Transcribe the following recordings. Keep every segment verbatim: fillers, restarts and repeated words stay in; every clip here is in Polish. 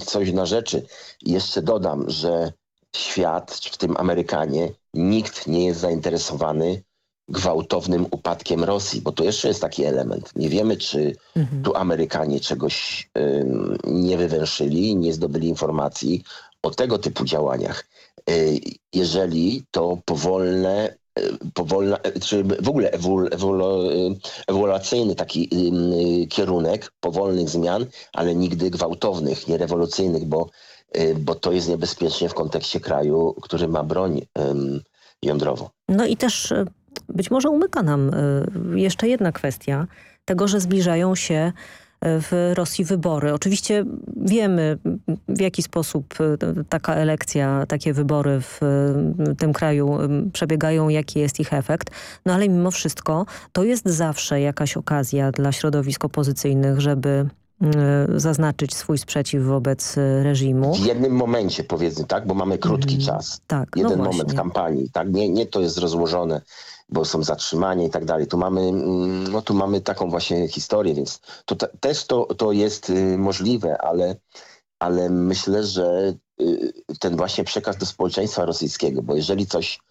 coś na rzeczy. I jeszcze dodam, że świat, w tym Amerykanie, nikt nie jest zainteresowany gwałtownym upadkiem Rosji, bo to jeszcze jest taki element. Nie wiemy, czy mhm. tu Amerykanie czegoś ym, nie wywęszyli, nie zdobyli informacji o tego typu działaniach. Yy, jeżeli to powolne, yy, powolna, czy w ogóle ewolu, ewolu, yy, ewoluacyjny taki yy, kierunek powolnych zmian, ale nigdy gwałtownych, nie rewolucyjnych, bo, yy, bo to jest niebezpiecznie w kontekście kraju, który ma broń yy, jądrową. No i też być może umyka nam jeszcze jedna kwestia tego, że zbliżają się w Rosji wybory. Oczywiście wiemy, w jaki sposób taka elekcja, takie wybory w tym kraju przebiegają, jaki jest ich efekt, no ale mimo wszystko to jest zawsze jakaś okazja dla środowisk opozycyjnych, żeby zaznaczyć swój sprzeciw wobec reżimu. W jednym momencie, powiedzmy, tak, bo mamy krótki mm, czas. Tak, Jeden no moment kampanii, tak, nie, nie to jest rozłożone, bo są zatrzymania i tak dalej. Tu mamy, no tu mamy taką właśnie historię, więc to te, też to, to jest y, możliwe, ale, ale myślę, że y, ten właśnie przekaz do społeczeństwa rosyjskiego, bo jeżeli coś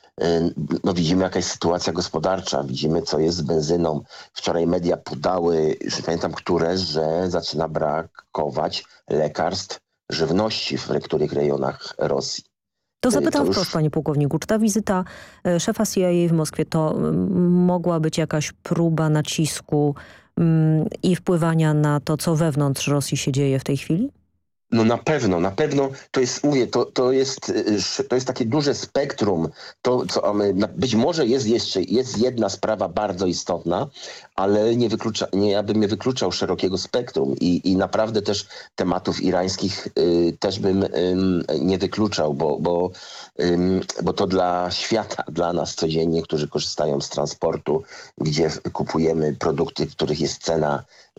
no widzimy jaka jest sytuacja gospodarcza, widzimy co jest z benzyną. Wczoraj media podały, już nie pamiętam które, że zaczyna brakować lekarstw, żywności w niektórych rejonach Rosji. To zapytam to już... wprost, panie pułkowniku, czy ta wizyta szefa C I A w Moskwie to mogła być jakaś próba nacisku um, i wpływania na to, co wewnątrz Rosji się dzieje w tej chwili? No na pewno, na pewno to jest, mówię, to, to, jest, to jest takie duże spektrum. To, co, być może jest jeszcze jest jedna sprawa bardzo istotna, ale nie wyklucza, nie, ja bym nie wykluczał szerokiego spektrum i, i naprawdę też tematów irańskich y, też bym y, nie wykluczał, bo, bo, y, bo to dla świata, dla nas codziennie, którzy korzystają z transportu, gdzie kupujemy produkty, w których jest cena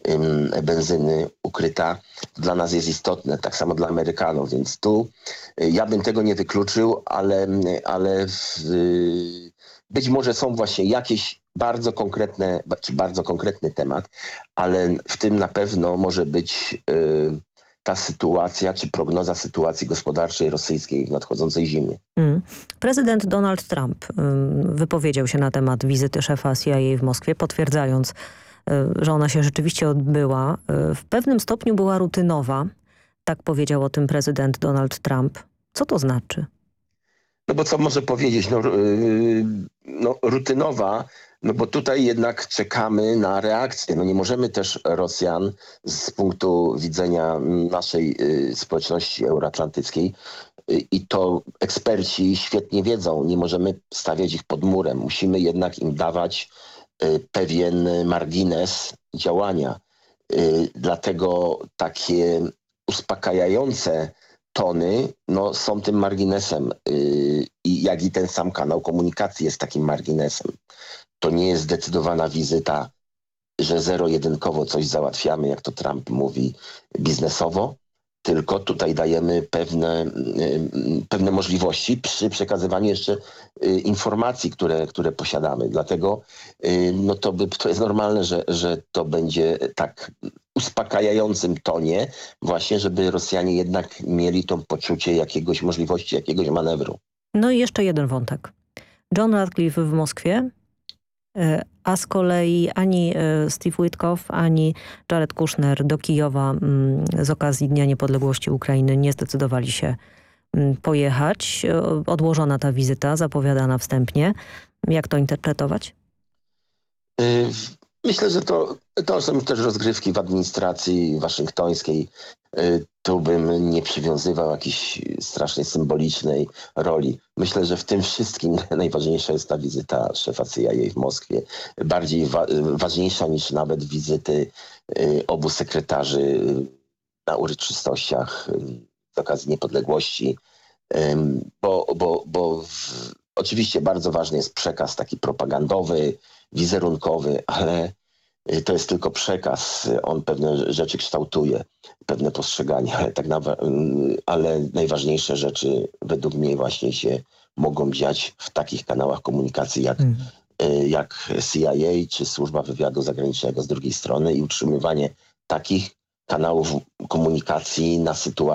y, benzyny ukryta, dla nas jest istotne, tak samo dla Amerykanów, więc tu y, ja bym tego nie wykluczył, ale, ale w, y, być może są właśnie jakieś bardzo konkretne, czy bardzo konkretny temat, ale w tym na pewno może być y, ta sytuacja, czy prognoza sytuacji gospodarczej rosyjskiej w nadchodzącej zimie. Mm. Prezydent Donald Trump y, wypowiedział się na temat wizyty szefa C I A w Moskwie, potwierdzając, y, że ona się rzeczywiście odbyła. Y, w pewnym stopniu była rutynowa. Tak powiedział o tym prezydent Donald Trump. Co to znaczy? No bo co może powiedzieć? No, yy, no rutynowa, no bo tutaj jednak czekamy na reakcję. No nie możemy też Rosjan z punktu widzenia naszej y, społeczności euroatlantyckiej y, i to eksperci świetnie wiedzą, nie możemy stawiać ich pod murem. Musimy jednak im dawać y, pewien margines działania. Y, dlatego takie uspokajające tony no, są tym marginesem yy, i jak i ten sam kanał komunikacji jest takim marginesem. To nie jest zdecydowana wizyta, że zero-jedynkowo coś załatwiamy, jak to Trump mówi, biznesowo, tylko tutaj dajemy pewne, yy, pewne możliwości przy przekazywaniu jeszcze yy, informacji, które, które posiadamy. Dlatego yy, no to, by, to jest normalne, że, że to będzie tak uspokajającym tonie właśnie, żeby Rosjanie jednak mieli to poczucie jakiegoś możliwości, jakiegoś manewru. No i jeszcze jeden wątek. John Ratcliffe w Moskwie, a z kolei ani Steve Witkoff, ani Jared Kushner do Kijowa z okazji Dnia Niepodległości Ukrainy nie zdecydowali się pojechać. Odłożona ta wizyta, zapowiadana wstępnie. Jak to interpretować? Y Myślę, że to, to są też rozgrywki w administracji waszyngtońskiej. Tu bym nie przywiązywał jakiejś strasznie symbolicznej roli. Myślę, że w tym wszystkim najważniejsza jest ta wizyta szefa C I A w Moskwie. Bardziej wa ważniejsza niż nawet wizyty obu sekretarzy na uroczystościach z okazji niepodległości. Bo, bo, bo w, oczywiście bardzo ważny jest przekaz taki propagandowy, wizerunkowy, ale to jest tylko przekaz. On pewne rzeczy kształtuje, pewne postrzegania, ale, tak ale najważniejsze rzeczy według mnie właśnie się mogą dziać w takich kanałach komunikacji jak, mm. jak C I A czy Służba Wywiadu Zagranicznego z drugiej strony i utrzymywanie takich kanałów komunikacji na sytuację